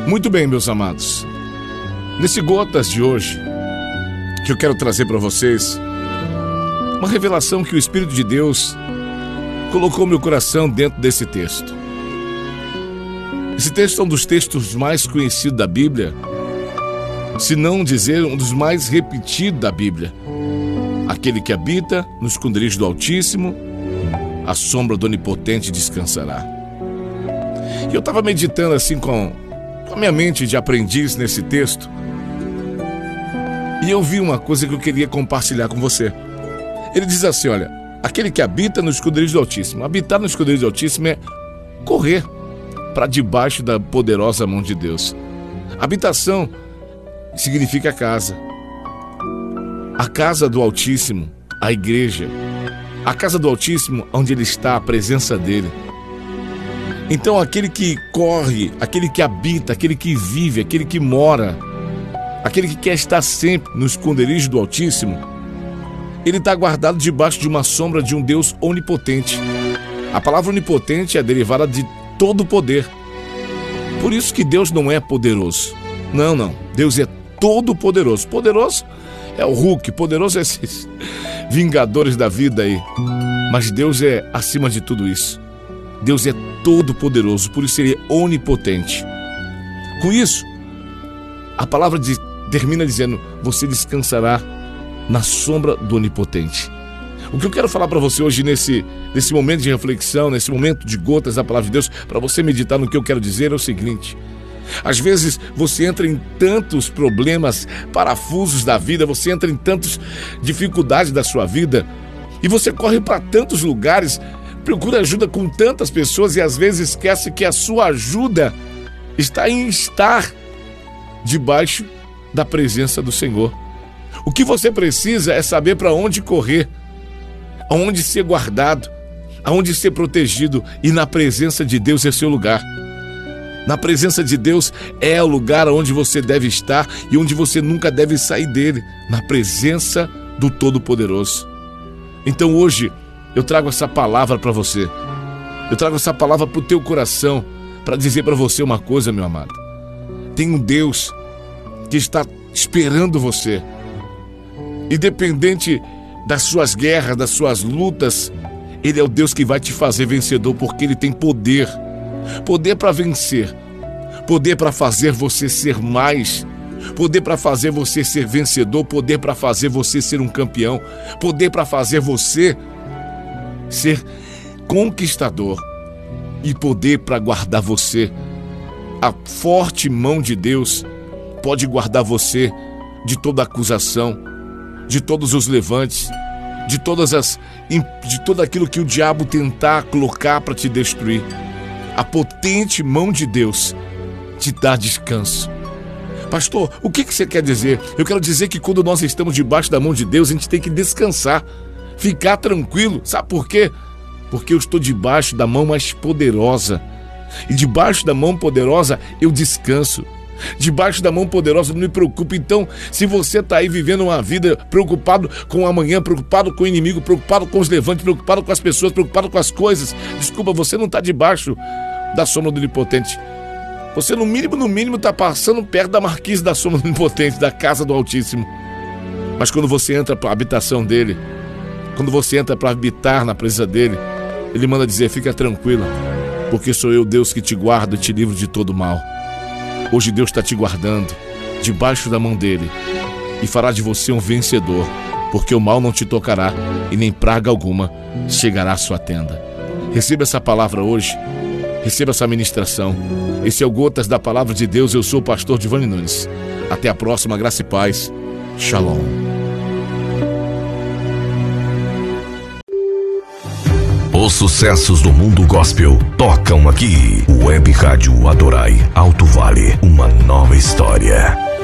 Muito bem, meus amados. Nesse Gotas de hoje, que eu quero trazer para vocês uma revelação que o Espírito de Deus colocou no meu coração dentro desse texto. Esse texto é um dos textos mais conhecidos da Bíblia, se não dizer um dos mais repetidos da Bíblia. Aquele que habita no esconderijo do Altíssimo, a sombra do Onipotente descansará. E eu estava meditando assim com a minha mente de aprendiz nesse texto, e eu vi uma coisa que eu queria compartilhar com você. Ele diz assim, olha, aquele que habita no esconderijo do Altíssimo. Habitar no esconderijo do Altíssimo é correr para debaixo da poderosa mão de Deus. Habitação significa casa. A casa do Altíssimo, a igreja. A casa do Altíssimo, onde Ele está, a presença dEle. Então aquele que corre, aquele que habita, aquele que vive, aquele que mora, aquele que quer estar sempre no esconderijo do Altíssimo, ele está guardado debaixo de uma sombra de um Deus onipotente. A palavra onipotente é derivada de todo poder. Por isso que Deus não é poderoso. Não. Deus é todo poderoso. Poderoso é o Hulk, poderoso é esses vingadores da vida aí. Mas Deus é acima de tudo isso. Deus é todo poderoso, por isso Ele é onipotente. Com isso, a palavra termina dizendo, você descansará na sombra do Onipotente. O que eu quero falar para você hoje nesse momento de reflexão, nesse momento de gotas da palavra de Deus, para você meditar no que eu quero dizer, é o seguinte: às vezes você entra em tantos problemas, parafusos da vida, você entra em tantas dificuldades da sua vida, e você corre para tantos lugares, procura ajuda com tantas pessoas, e às vezes esquece que a sua ajuda está em estar debaixo da presença do Senhor. O que você precisa é saber para onde correr, aonde ser guardado, aonde ser protegido, e na presença de Deus é seu lugar. Na presença de Deus é o lugar onde você deve estar e onde você nunca deve sair dele, na presença do Todo-Poderoso. Então hoje eu trago essa palavra para você. Eu trago essa palavra para o teu coração, para dizer para você uma coisa, meu amado. Tem um Deus que está esperando você. Independente das suas guerras, das suas lutas, Ele é o Deus que vai te fazer vencedor, porque Ele tem poder. Poder para vencer. Poder para fazer você ser mais. Poder para fazer você ser vencedor. Poder para fazer você ser um campeão. Poder para fazer você ser conquistador. E poder para guardar você. A forte mão de Deus pode guardar você de toda acusação, de todos os levantes, de tudo aquilo que o diabo tentar colocar para te destruir. A potente mão de Deus te dá descanso. Pastor, o que você quer dizer? Eu quero dizer que quando nós estamos debaixo da mão de Deus, a gente tem que descansar, ficar tranquilo. Sabe por quê? Porque eu estou debaixo da mão mais poderosa. E debaixo da mão poderosa eu descanso. Debaixo da mão poderosa eu não me preocupo. Então, se você está aí vivendo uma vida preocupado com o amanhã, preocupado com o inimigo, preocupado com os levantes, preocupado com as pessoas, preocupado com as coisas, desculpa, você não está debaixo da sombra do Onipotente. Você no mínimo está passando perto da marquise da sombra do Onipotente, da casa do Altíssimo. Mas quando você entra para a habitação dele, quando você entra para habitar na presença dele, ele manda dizer, fica tranquilo, porque sou eu, Deus, que te guardo e te livro de todo mal. Hoje Deus está te guardando debaixo da mão dele e fará de você um vencedor, porque o mal não te tocará e nem praga alguma chegará à sua tenda. Receba essa palavra hoje, receba essa ministração. Esse é o Gotas da Palavra de Deus. Eu sou o pastor Giovanni Nunes. Até a próxima, graça e paz. Shalom. Os sucessos do mundo gospel tocam aqui. Web Rádio Adorai, Alto Vale, uma nova história.